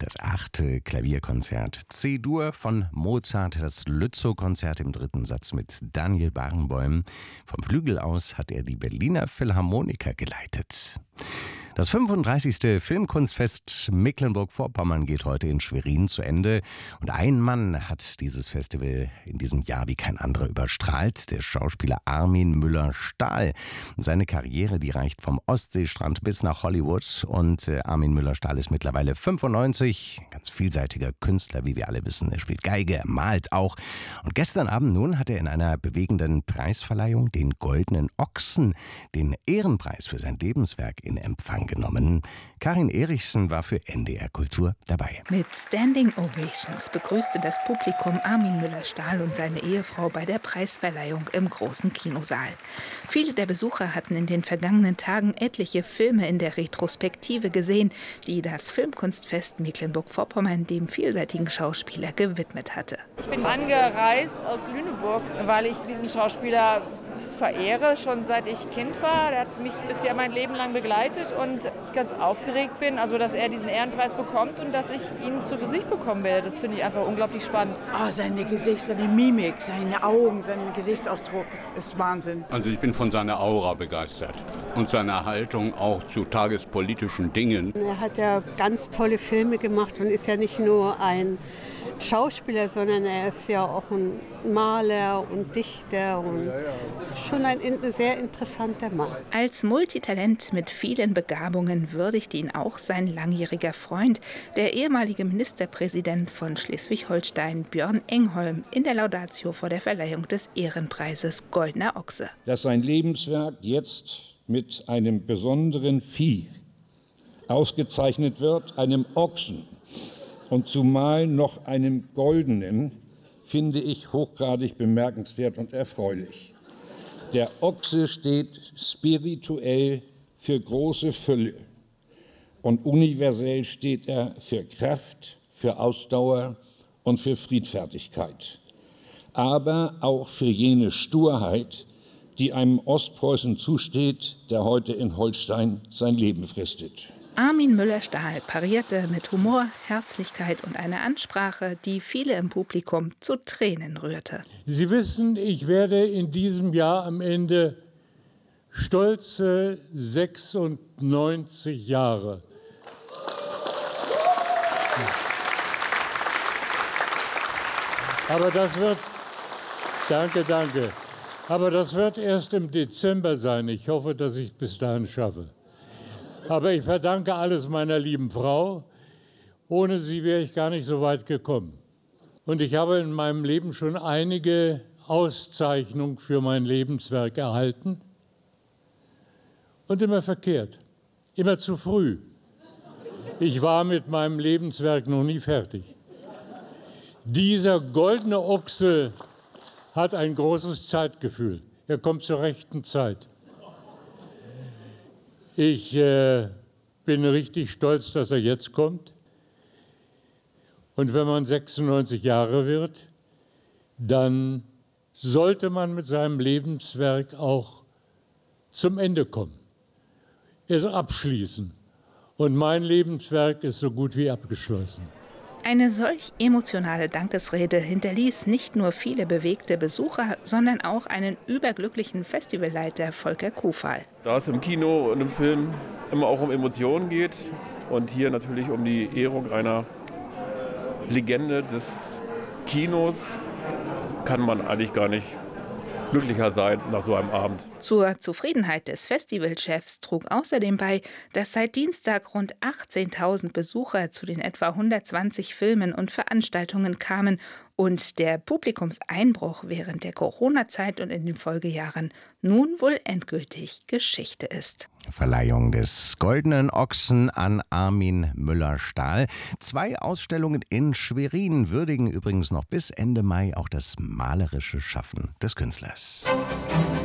das 8. Klavierkonzert C-Dur von Mozart, das Lützow-Konzert im 3. Satz mit Daniel Barenboim. Vom Flügel aus hat er die Berliner Philharmoniker geleitet. Das 35. Filmkunstfest Mecklenburg-Vorpommern geht heute in Schwerin zu Ende. Und ein Mann hat dieses Festival in diesem Jahr wie kein anderer überstrahlt, der Schauspieler Armin Müller-Stahl. Seine Karriere, die reicht vom Ostseestrand bis nach Hollywood. Und Armin Müller-Stahl ist mittlerweile 95, ein ganz vielseitiger Künstler, wie wir alle wissen. Er spielt Geige, er malt auch. Und gestern Abend nun hat er in einer bewegenden Preisverleihung den Goldenen Ochsen, den Ehrenpreis für sein Lebenswerk, in Empfang genommen. Karin Erichsen war für NDR Kultur dabei. Mit Standing Ovations begrüßte das Publikum Armin Müller-Stahl und seine Ehefrau bei der Preisverleihung im großen Kinosaal. Viele der Besucher hatten in den vergangenen Tagen etliche Filme in der Retrospektive gesehen, die das Filmkunstfest Mecklenburg-Vorpommern dem vielseitigen Schauspieler gewidmet hatte. Ich bin angereist aus Lüneburg, weil ich diesen Schauspieler verehre, schon seit ich Kind war. Der hat mich bisher mein Leben lang begleitet und ich ganz aufgeregt bin, also dass er diesen Ehrenpreis bekommt und dass ich ihn zu Gesicht bekommen werde. Das finde ich einfach unglaublich spannend. Seine Mimik, seine Augen, sein Gesichtsausdruck ist Wahnsinn. Also ich bin von seiner Aura begeistert und seiner Haltung auch zu tagespolitischen Dingen. Er hat ja ganz tolle Filme gemacht und ist ja nicht nur ein Schauspieler, sondern er ist ja auch ein Maler und Dichter und schon ein sehr interessanter Mann. Als Multitalent mit vielen Begabungen würdigte ihn auch sein langjähriger Freund, der ehemalige Ministerpräsident von Schleswig-Holstein, Björn Engholm, in der Laudatio vor der Verleihung des Ehrenpreises Goldener Ochse. Dass sein Lebenswerk jetzt mit einem besonderen Vieh ausgezeichnet wird, einem Ochsen, und zumal noch einem goldenen, finde ich hochgradig bemerkenswert und erfreulich. Der Ochse steht spirituell für große Fülle und universell steht er für Kraft, für Ausdauer und für Friedfertigkeit. Aber auch für jene Sturheit, die einem Ostpreußen zusteht, der heute in Holstein sein Leben fristet. Armin Müller-Stahl parierte mit Humor, Herzlichkeit und einer Ansprache, die viele im Publikum zu Tränen rührte. Sie wissen, ich werde in diesem Jahr am Ende stolze 96 Jahre. Aber das wird, danke. Aber das wird erst im Dezember sein. Ich hoffe, dass ich es bis dahin schaffe. Aber ich verdanke alles meiner lieben Frau. Ohne sie wäre ich gar nicht so weit gekommen. Und ich habe in meinem Leben schon einige Auszeichnungen für mein Lebenswerk erhalten. Und immer verkehrt, immer zu früh. Ich war mit meinem Lebenswerk noch nie fertig. Dieser Goldene Ochse hat ein großes Zeitgefühl. Er kommt zur rechten Zeit. Ich bin richtig stolz, dass er jetzt kommt. Und wenn man 96 Jahre wird, dann sollte man mit seinem Lebenswerk auch zum Ende kommen, es abschließen. Und mein Lebenswerk ist so gut wie abgeschlossen. Eine solch emotionale Dankesrede hinterließ nicht nur viele bewegte Besucher, sondern auch einen überglücklichen Festivalleiter Volker Kufal. Da es im Kino und im Film immer auch um Emotionen geht und hier natürlich um die Ehrung einer Legende des Kinos, kann man eigentlich gar nicht glücklicher sein nach so einem Abend. Zur Zufriedenheit des Festivalchefs trug außerdem bei, dass seit Dienstag rund 18.000 Besucher zu den etwa 120 Filmen und Veranstaltungen kamen und der Publikumseinbruch während der Corona-Zeit und in den Folgejahren nun wohl endgültig Geschichte ist. Verleihung des Goldenen Ochsen an Armin Müller-Stahl. 2 Ausstellungen in Schwerin würdigen übrigens noch bis Ende Mai auch das malerische Schaffen des Künstlers.